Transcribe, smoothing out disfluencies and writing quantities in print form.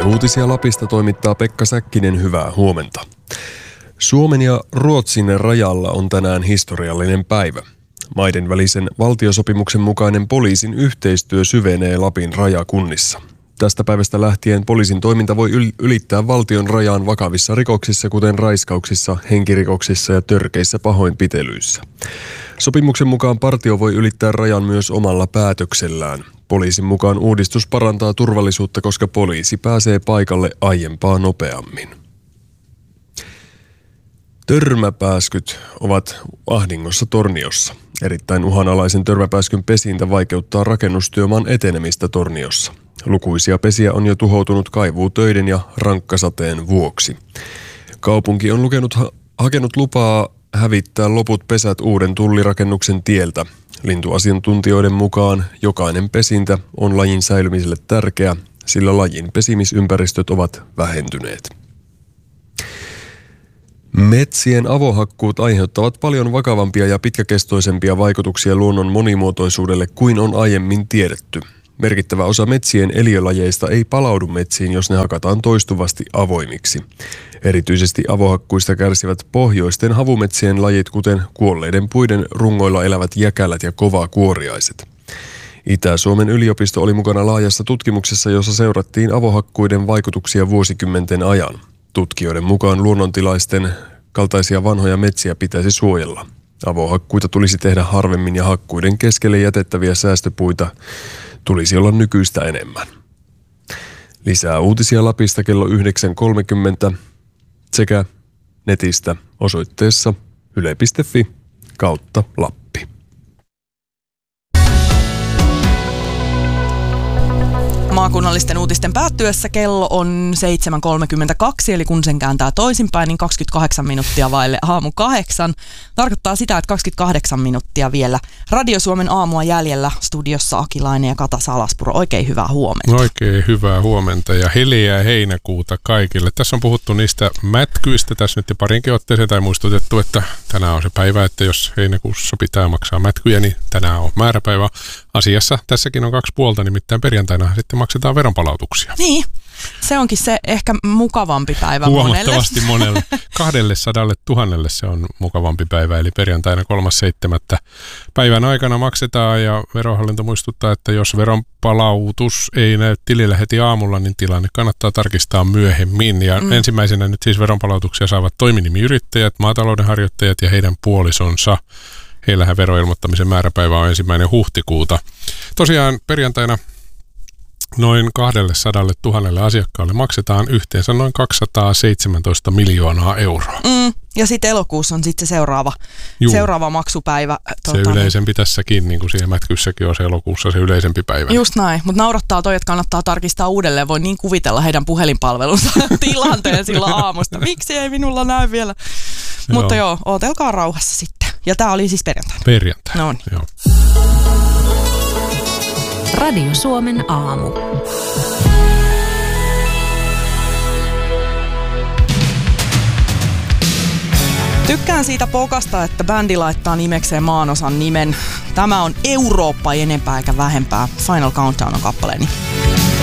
Uutisia Lapista toimittaa Pekka Säkkinen, hyvää huomenta. Suomen ja Ruotsin rajalla on tänään historiallinen päivä. Maiden välisen valtiosopimuksen mukainen poliisin yhteistyö syvenee Lapin rajakunnissa. Tästä päivästä lähtien poliisin toiminta voi ylittää valtion rajaan vakavissa rikoksissa, kuten raiskauksissa, henkirikoksissa ja törkeissä pahoinpitelyissä. Sopimuksen mukaan partio voi ylittää rajan myös omalla päätöksellään. Poliisin mukaan uudistus parantaa turvallisuutta, koska poliisi pääsee paikalle aiempaa nopeammin. Törmäpääskyt ovat ahdingossa Torniossa. Erittäin uhanalaisen törmäpääskyn pesintä vaikeuttaa rakennustyömaan etenemistä Torniossa. Lukuisia pesiä on jo tuhoutunut kaivuutöiden ja rankkasateen vuoksi. Kaupunki on hakenut lupaa hävittää loput pesät uuden tullirakennuksen tieltä. Lintuasiantuntijoiden mukaan jokainen pesintä on lajin säilymiselle tärkeä, sillä lajin pesimisympäristöt ovat vähentyneet. Metsien avohakkuut aiheuttavat paljon vakavampia ja pitkäkestoisempia vaikutuksia luonnon monimuotoisuudelle kuin on aiemmin tiedetty. Merkittävä osa metsien eliölajeista ei palaudu metsiin, jos ne hakataan toistuvasti avoimiksi. Erityisesti avohakkuista kärsivät pohjoisten havumetsien lajit, kuten kuolleiden puiden rungoilla elävät jäkälät ja kovakuoriaiset. Itä-Suomen yliopisto oli mukana laajassa tutkimuksessa, jossa seurattiin avohakkuiden vaikutuksia vuosikymmenten ajan. Tutkijoiden mukaan luonnontilaisten kaltaisia vanhoja metsiä pitäisi suojella. Avohakkuita tulisi tehdä harvemmin ja hakkuiden keskelle jätettäviä säästöpuita tulisi olla nykyistä enemmän. Lisää uutisia Lapista kello 9.30 sekä netistä osoitteessa yle.fi/Lappi. Maakunnallisten uutisten päättyessä kello on 7.32, eli kun sen kääntää toisinpäin, niin 28 minuuttia vaille aamu 8. Tarkoittaa sitä, että 28 minuuttia vielä Radio Suomen aamua jäljellä. Studiossa Akilainen ja Kata Salaspuro. Oikein hyvää huomenta. Oikein hyvää huomenta ja heliää heinäkuuta kaikille. Tässä on puhuttu niistä mätkyistä tässä nyt jo parinkin otteeseen tai muistutettu, että tänään on se päivä, että jos heinäkuussa pitää maksaa mätkyjä, niin tänään on määräpäivä. Asiassa tässäkin on 2 puolta, nimittäin perjantaina sitten maksetaan veronpalautuksia. Niin, se onkin se ehkä mukavampi päivä huomattavasti monelle. 200 000 se on mukavampi päivä, eli perjantaina 3.7. päivän aikana maksetaan, ja verohallinto muistuttaa, että jos veronpalautus ei näy tilillä heti aamulla, niin tilanne kannattaa tarkistaa myöhemmin. Ja ensimmäisenä nyt siis veronpalautuksia saavat toiminimiyrittäjät, maatalouden harjoittajat ja heidän puolisonsa. Heillähän veroilmoittamisen määräpäivä on 1. huhtikuuta. Tosiaan perjantaina noin 200 000 asiakkaalle maksetaan yhteensä noin 217 miljoonaa euroa. Ja sitten elokuussa on sitten se seuraava maksupäivä. Se yleisempi tässäkin, niin kuin siinä mätkyssäkin on se elokuussa se yleisempi päivä. Just näin, mutta naurattaa toi, että kannattaa tarkistaa uudelleen. Voi niin kuvitella heidän puhelinpalvelunsa tilanteen silloin aamusta. Miksi ei minulla näy vielä? Mutta joo, ootelkaa rauhassa sitten. Ja tää oli siis perjantaina. Perjantaina, no niin. Joo. Radio Suomen aamu. Tykkään siitä pokasta, että bändi laittaa nimekseen maanosan nimen. Tämä on Eurooppa, ei enempää eikä vähempää. Final Countdown on kappaleeni.